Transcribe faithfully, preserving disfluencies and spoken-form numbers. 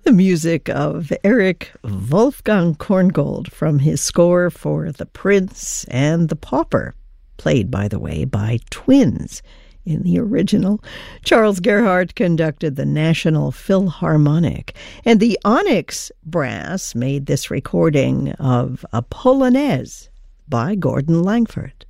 The music of Eric Wolfgang Korngold from his score for The Prince and the Pauper, played, by the way, by twins in the original. Charles Gerhardt conducted the National Philharmonic, and the Onyx Brass made this recording of a Polonaise by Gordon Langford.